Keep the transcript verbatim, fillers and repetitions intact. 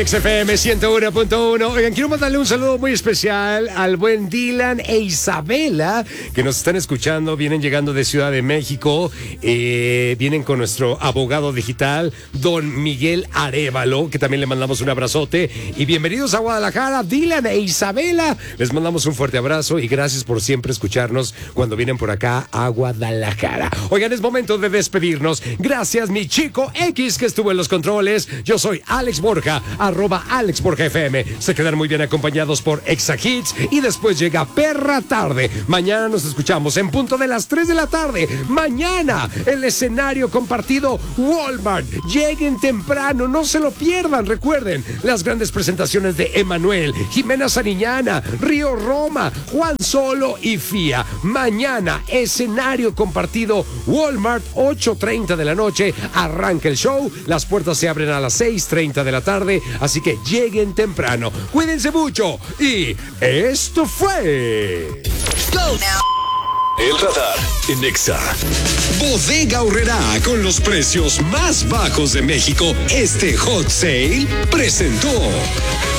X F M ciento uno punto uno. Oigan, quiero mandarle un saludo muy especial al buen Dylan e Isabela, que nos están escuchando, vienen llegando de Ciudad de México, eh, vienen con nuestro abogado digital, don Miguel Arévalo, que también le mandamos un abrazote, y bienvenidos a Guadalajara, Dylan e Isabela, les mandamos un fuerte abrazo y gracias por siempre escucharnos cuando vienen por acá a Guadalajara. Oigan, es momento de despedirnos, gracias mi chico X que estuvo en los controles, yo soy Alex Borja, arroba Alex Borja F M. Se quedan muy bien acompañados por Exa Hits y después llega Perra Tarde. Mañana nos escuchamos en punto de las tres de la tarde. Mañana el escenario compartido Walmart. Lleguen temprano, no se lo pierdan. Recuerden las grandes presentaciones de Emanuel, Jimena Sariñana, Río Roma, Juan Solo y Fía. Mañana escenario compartido Walmart, ocho treinta de la noche. Arranca el show. Las puertas se abren a las seis treinta de la tarde. Así que lleguen temprano, cuídense mucho y esto fue Go now. El radar en Exa. Bodega Aurrerá, con los precios más bajos de México, este hot sale presentó.